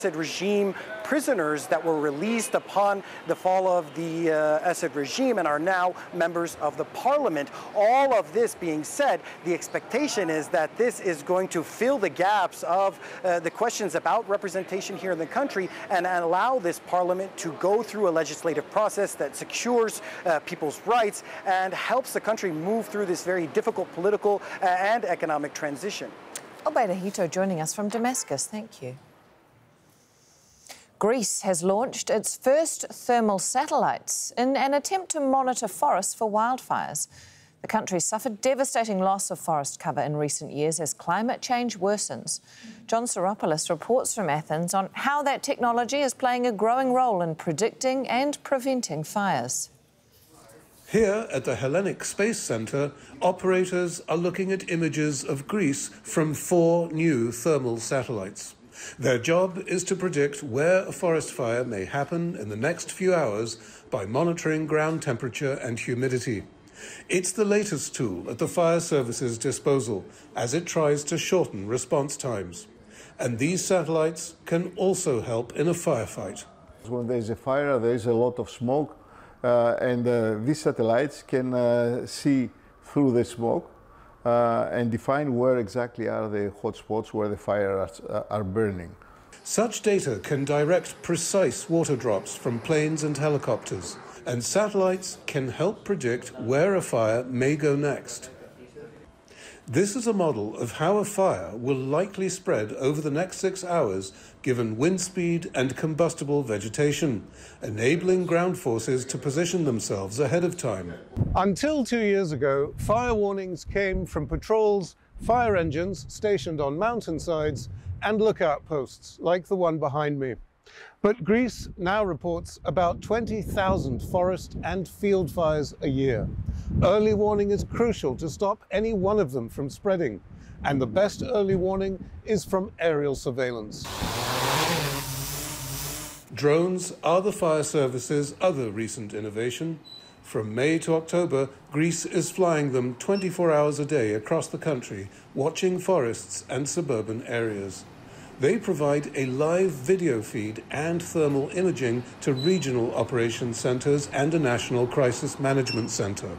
regime prisoners that were released upon the fall of the Assad regime and are now members of the parliament. All of this being said, the expectation is that this is going to fill the gaps of the questions about representation here in the country and allow this parliament to go through a legislative process that secures people's rights and helps the country move through this very difficult political and economic transition. Obaida Hito joining us from Damascus. Thank you. Greece has launched its first thermal satellites in an attempt to monitor forests for wildfires. The country suffered devastating loss of forest cover in recent years as climate change worsens. John Soropoulos reports from Athens on how that technology is playing a growing role in predicting and preventing fires. Here at the Hellenic Space Centre, operators are looking at images of Greece from 4 new thermal satellites. Their job is to predict where a forest fire may happen in the next few hours by monitoring ground temperature and humidity. It's the latest tool at the fire service's disposal as it tries to shorten response times. And these satellites can also help in a firefight. When there's a fire, there's a lot of smoke, and these satellites can see through the smoke and define where exactly are the hot spots where the fires are burning. Such data can direct precise water drops from planes and helicopters, and satellites can help predict where a fire may go next. This is a model of how a fire will likely spread over the next 6 hours given wind speed and combustible vegetation, enabling ground forces to position themselves ahead of time. Until 2 years ago, fire warnings came from patrols, fire engines stationed on mountainsides, and lookout posts like the one behind me. But Greece now reports about 20,000 forest and field fires a year. Early warning is crucial to stop any one of them from spreading, and the best early warning is from aerial surveillance. Drones are the fire service's other recent innovation. From May to October, Greece is flying them 24 hours a day across the country, watching forests and suburban areas. They provide a live video feed and thermal imaging to regional operations centers and a national crisis management center.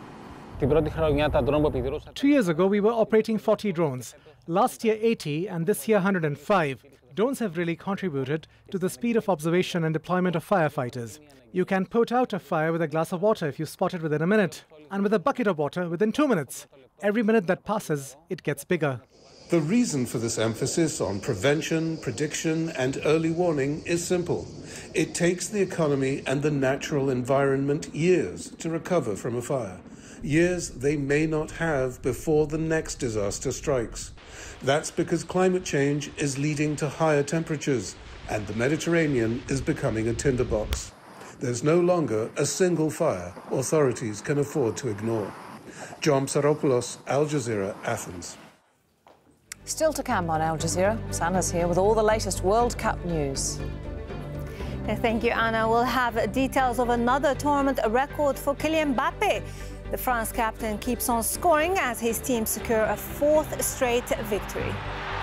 2 years ago, we were operating 40 drones. Last year, 80, and this year, 105. Drones have really contributed to the speed of observation and deployment of firefighters. You can put out a fire with a glass of water if you spot it within a minute, and with a bucket of water within 2 minutes. Every minute that passes, it gets bigger. The reason for this emphasis on prevention, prediction, and early warning is simple. It takes the economy and the natural environment years to recover from a fire. Years they may not have before the next disaster strikes. That's because climate change is leading to higher temperatures, and the Mediterranean is becoming a tinderbox. There's no longer a single fire authorities can afford to ignore. John Soropoulos, Al Jazeera, Athens. Still to come on Al Jazeera, Sana's here with all the latest World Cup news. Thank you, Anna. We'll have details of another tournament record for Kylian Mbappe. The France captain keeps on scoring as his team secure a 4th straight victory.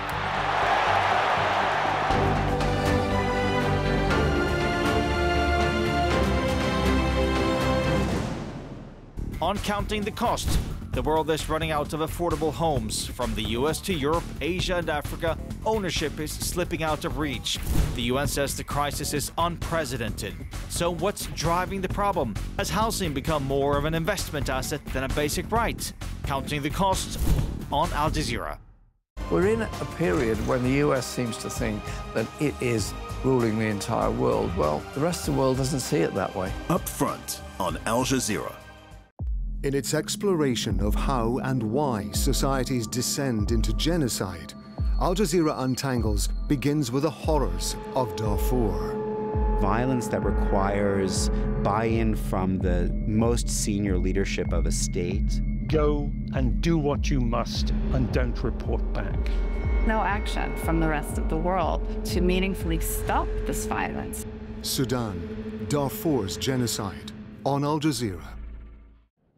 On Counting the Cost, the world is running out of affordable homes. From the US to Europe, Asia and Africa, ownership is slipping out of reach. The UN says the crisis is unprecedented. So what's driving the problem? Has housing become more of an investment asset than a basic right? Counting the Cost on Al Jazeera. We're in a period when the US seems to think that it is ruling the entire world. Well, the rest of the world doesn't see it that way. Up front on Al Jazeera. In its exploration of how and why societies descend into genocide, Al Jazeera Untangles begins with the horrors of Darfur. Violence that requires buy-in from the most senior leadership of a state. Go and do what you must and don't report back. No action from the rest of the world to meaningfully stop this violence. Sudan, Darfur's genocide, on Al Jazeera.